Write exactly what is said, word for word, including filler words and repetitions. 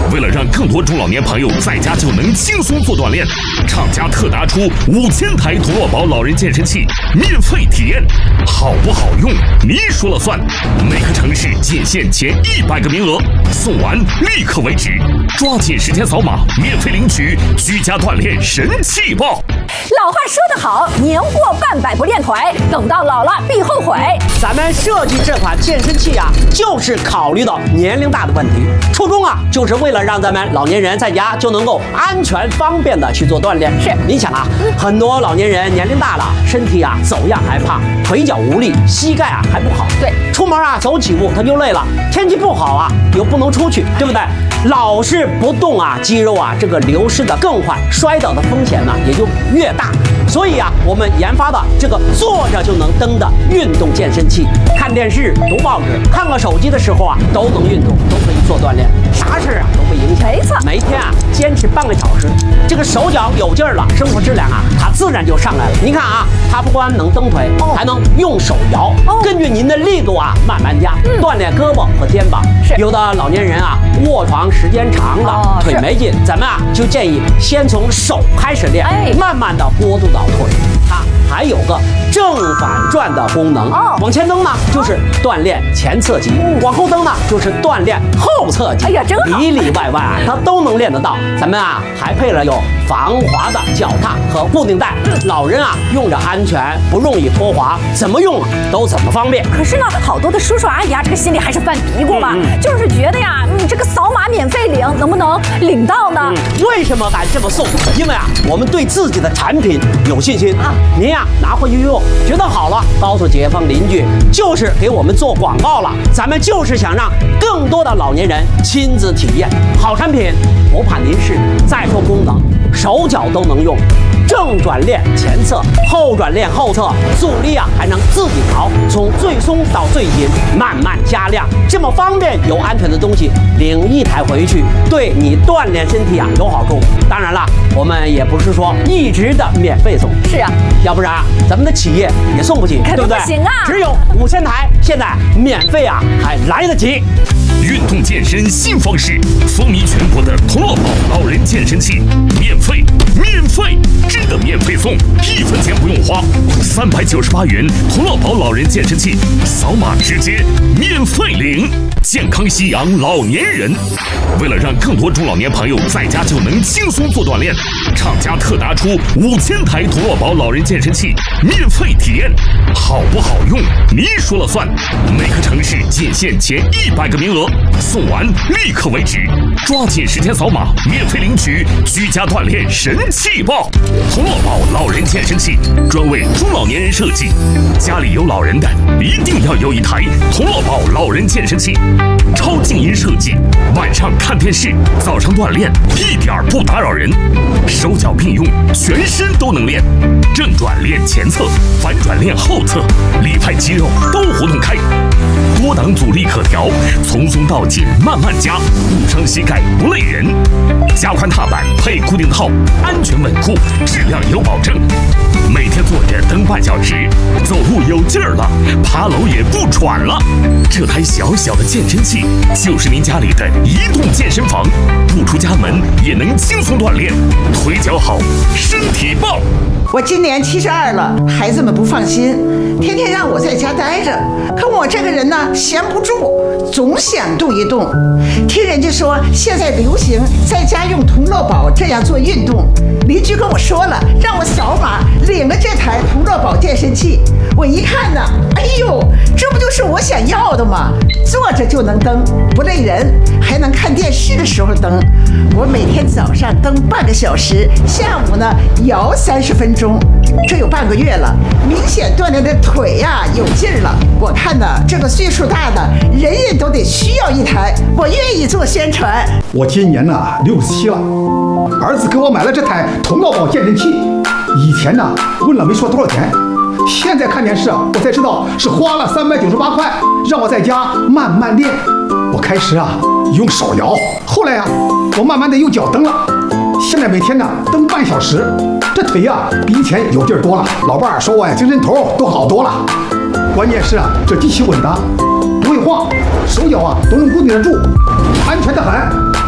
为了让更多中老年朋友在家就能轻松做锻炼，厂家特拿出五千台童乐宝老人健身器免费体验，好不好用你说了算。每个城市仅限前一百个名额，送完立刻为止，抓紧时间扫码免费领取居家锻炼神器包。 老话说得好，年过半百不练腿，等到老了必后悔。 咱们设计这款健身器啊，就是考虑到年龄大的问题，初衷啊，就是为了让咱们老年人在家就能够安全方便的去做锻炼。 是， 你想啊，很多老年人年龄大了，身体啊走样还胖，腿脚无力，膝盖啊还不好。 对， 出门啊走几步他就累了，天气不好啊又不能出去，对不对？老是不动啊，肌肉啊这个流失的更快，摔倒的风险呢也就越大。所以啊，我们研发的这个坐着就能蹬的运动健身器，看电视、读报纸、看个手机的时候啊，都能运动，都可以做锻炼，啥事啊都不影响。 没错， 每天啊坚持半个小时，这个手脚有劲儿了，生活质量啊它自然就上来了。您看啊，它不光能蹬腿，还能用手摇，根据您的力度啊慢慢加，锻炼胳膊和肩膀。 是， 有的老年人啊卧床时间长了，腿没劲，咱们啊就建议先从手开始练，慢慢的过渡到腿。它还有个正反转的功能，往前蹬呢就是锻炼前侧肌，往后蹬呢就是锻炼后侧肌。 哎呀，真好， 里里外外啊它都能练得到。咱们啊还配了有防滑的脚踏和固定带，老人啊用着安全，不容易脱滑，怎么用啊都怎么方便。 可是呢，好多的叔叔阿姨啊，这个心里还是犯嘀咕嘛，嗯、就是觉得呀，你这个扫码免费领，能不能领到呢？ 嗯、为什么敢这么送？因为啊，我们对自己的产品有信心啊。您呀拿回去用，觉得好了，告诉街坊邻居，就是给我们做广告了。咱们就是想让更多的老年人亲自体验好产品，不怕您试。再说功能，手脚都能用。正转练前侧，后转练后侧，阻力啊还能自己调，从最松到最紧，慢慢加量，这么方便又安全的东西，领一台回去，对你锻炼身体啊有好处。当然了，我们也不是说一直的免费送， 是啊， 要不然啊咱们的企业也送不起， 对不对？不行啊， 只有五千台，现在免费啊还来得及。 运动健身新方式，风靡全国的童乐宝老人健身器，免费，免费，真的免费送，一分钱不用花，三百九十八元童乐宝老人健身器，扫码直接免费领，健康夕阳老年人。为了让更多中老年朋友在家就能轻松做锻炼，厂家特拿出五千台童乐宝老人健身器免费体验，好不好用你说了算。每个城市仅限前一百个名额，送完立刻为止，抓紧时间扫码免费领取居家锻炼神器包。童乐宝老人健身器专为中老年人设计，家里有老人的一定要有一台童乐宝老人健身器，超静音设计，晚上看电视，早上锻炼一点不打扰人，手脚并用，全身都能练，正转练前侧，反转练后侧，里派肌肉都活动开，多档阻力可调，从松到紧慢慢加，不伤膝盖不累人。加宽踏板配固定套，安全稳固，质量有保证。每天坐着蹬半小时，走路有劲儿了，爬楼也不喘了。这台小小的健身器就是您家里的移动健身房，不出家门也能轻松锻炼，腿脚好，身体棒。 我今年七十二了，孩子们不放心，天天让我在家待着。可我这个人呢，闲不住，总想动一动。听人家说现在流行在家用童乐宝这样做运动，邻居跟我说了，让我扫码领了这台童乐宝健身器。我一看呢，哎呦，这不就是我想要的吗？坐着就能蹬，不累人，还能看电视的时候蹬。我每天早上蹬半个小时，下午呢摇三十分钟，这有半个月了，明显锻炼的腿呀、啊、有劲儿了。我看呢，这个岁数大的人人都得需要一台，我愿意做宣传。 我今年呢六十七了，儿子给我买了这台童乐宝健身器，以前呢问了没说多少钱，现在看电视我才知道是花了三百九十八块，让我在家慢慢练。我开始啊用手摇，后来啊我慢慢的用脚蹬了，现在每天呢蹬半小时，这腿呀、啊、比以前有劲儿多了。老伴儿说我呀精神头都好多了。关键是啊这机器稳当，不会晃，手脚啊都能固定得住，安全的很。